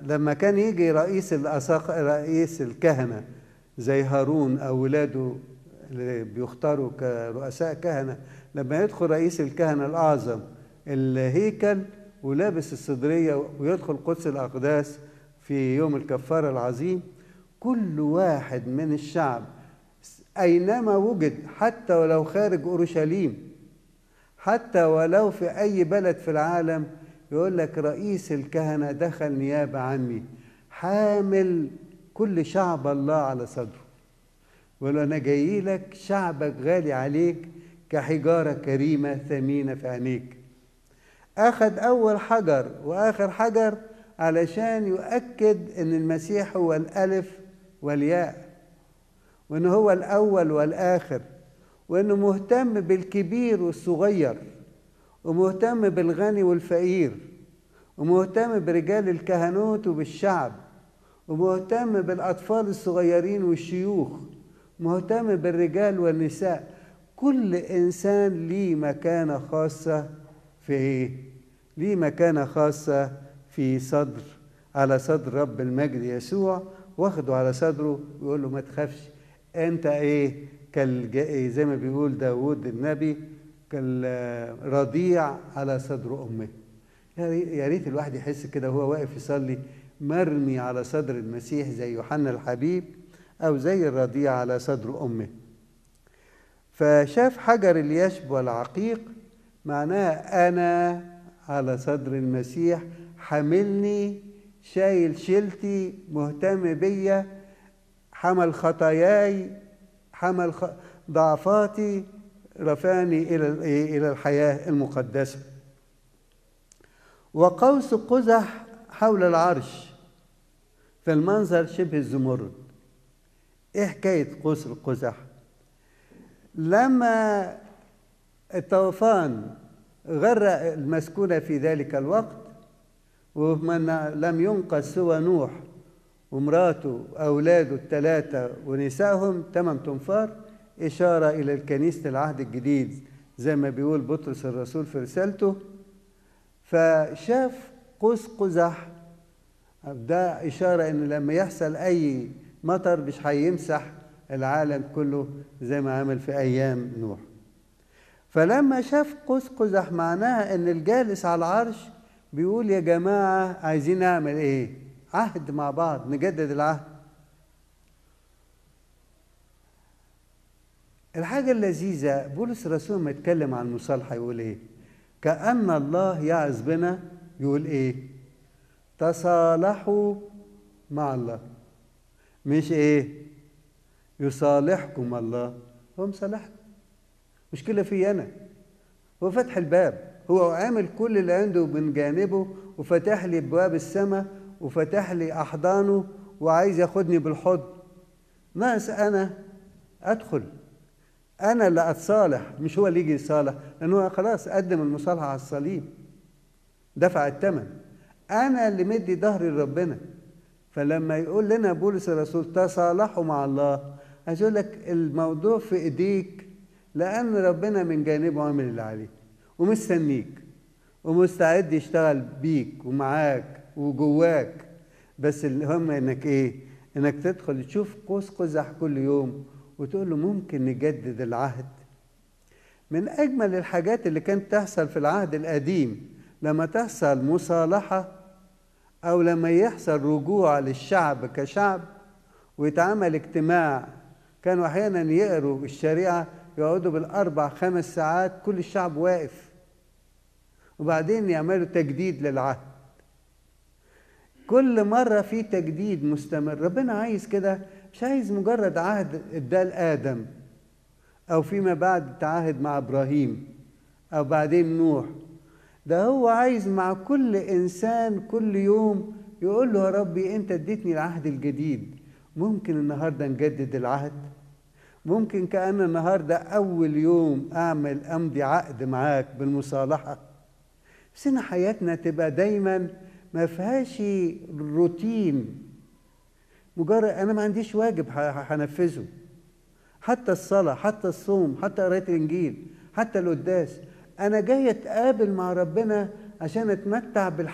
لما كان يجي رئيس الكهنة زي هارون أو ولاده اللي بيختاروا كرؤساء كهنة، لما يدخل رئيس الكهنة الأعظم الهيكل ولابس الصدرية ويدخل قدس الأقداس في يوم الكفارة العظيم، كل واحد من الشعب أينما وجد، حتى ولو خارج أورشليم، حتى ولو في أي بلد في العالم، يقول لك رئيس الكهنة دخل نيابة عني، حامل كل شعب الله على صدره، ولو أنا جاي لك شعبك غالي عليك كحجارة كريمة ثمينة في عينيك. أخذ أول حجر وآخر حجر علشان يؤكد أن المسيح هو الألف والياء، وأنه هو الأول والآخر، وأنه مهتم بالكبير والصغير، ومهتم بالغني والفقير، ومهتم برجال الكهنوت وبالشعب، ومهتم بالأطفال الصغيرين والشيوخ، مهتم بالرجال والنساء. كل إنسان ليه مكانة خاصة في إيه؟ ليه مكانة خاصة في صدر، على صدر رب المجد يسوع، واخده على صدره ويقول له ما تخافش، أنت إيه؟ زي ما بيقول داود النبي، كالرضيع على صدر أمه. يا ريت الواحد يحس كده وهو واقف يصلي مرمي على صدر المسيح زي يوحنا الحبيب، أو زي الرضيع على صدر أمه. فشاف حجر اليشب والعقيق، معناها أنا على صدر المسيح، حملني، شايل شيلتي، مهتم بيا، حمل خطاياي، حمل ضعفاتي، رفعني إلى الحياة المقدسة. وقوس قزح حول العرش، في المنظر شبه الزمرد. إيه حكاية قوس القزح؟ لما الطوفان غرق المسكونة في ذلك الوقت، ومن لم ينقذ سوى نوح ومراته أولاده الثلاثة ونسائهم 8 تنفار، إشارة إلى الكنيسة العهد الجديد زي ما بيقول بطرس الرسول في رسالته. فشاف قوس قزح، ده إشارة إن لما يحصل أي مطر مش هيمسح العالم كله زي ما عمل في أيام نوح. فلما شاف قوس قزح، معناها إن الجالس على العرش بيقول يا جماعة عايزين نعمل إيه؟ عهد مع بعض، نجدد العهد. الحاجة اللذيذة بولس الرسول ما يتكلم عن المصالحة يقول إيه؟ كأن الله يعظ بنا، يقول إيه؟ تصالحوا مع الله. مش إيه؟ يصالحكم الله، هو مصالحكم. مشكلة في أنا، هو فتح الباب، هو عامل كل اللي عنده من جانبه، وفتح لي أبواب السماء، وفتح لي أحضانه، وعايز ياخدني بالحضن. ناقص أنا أدخل، أنا اللي أتصالح، مش هو اللي يجي يصالح، لأنه خلاص قدم المصالحة على الصليب، دفع الثمن. أنا اللي مدي ظهري لربنا. فلما يقول لنا بولس الرسول تصالحوا مع الله، عايز يقول لك الموضوع في إيديك، لأن ربنا من جانبه عامل اللي عليه ومستنيك ومستعد يشتغل بيك ومعاك وجواك. بس الهم إنك إيه؟ إنك تدخل تشوف قوس قزح كل يوم وتقول له ممكن نجدد العهد. من أجمل الحاجات اللي كانت تحصل في العهد القديم لما تحصل مصالحة، أو لما يحصل رجوع للشعب كشعب ويتعمل اجتماع. كانوا أحيانا يقروا الشريعة يقعدوا بال4-5 ساعات كل الشعب واقف، وبعدين يعملوا تجديد للعهد. كل مرة في تجديد مستمر. ربنا عايز كده، مش عايز مجرد عهد اداه لآدم، أو فيما بعد تعاهد مع إبراهيم، أو بعدين نوح. ده هو عايز مع كل إنسان كل يوم يقول له يا ربي أنت اديتني العهد الجديد، ممكن النهاردة نجدد العهد؟ ممكن كأن النهاردة أول يوم أمضي عقد معاك بالمصالحة. بس إن حياتنا تبقى دايما ما فيهاش روتين، مجرد أنا ما عنديش واجب هنفذه. حتى الصلاة، حتى الصوم، حتى قراءة الإنجيل، حتى القداس، أنا جاي أتقابل مع ربنا عشان أتمتع بالحياة